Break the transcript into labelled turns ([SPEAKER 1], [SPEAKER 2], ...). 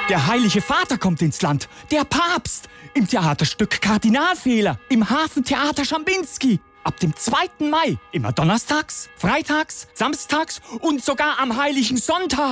[SPEAKER 1] Der Heilige Vater kommt ins Land. Der Papst. Im Theaterstück Kardinalfehler. Im Hafentheater Schambinski. Ab dem 2. Mai. Immer donnerstags, freitags, samstags und sogar am Heiligen Sonntag.